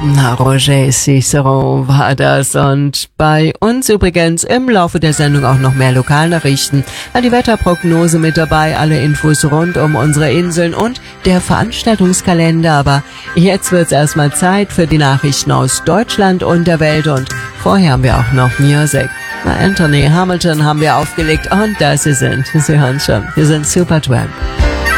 Na, Roger Cicero war das. Und bei uns übrigens im Laufe der Sendung auch noch mehr Lokalnachrichten. Die Wetterprognose mit dabei, alle Infos rund um unsere Inseln und der Veranstaltungskalender. Aber jetzt wird's erstmal Zeit für die Nachrichten aus Deutschland und der Welt. Und vorher haben wir auch noch Music. Anthony Hamilton haben wir aufgelegt und das sie sind. Sie hören schon, wir sind Supertramp.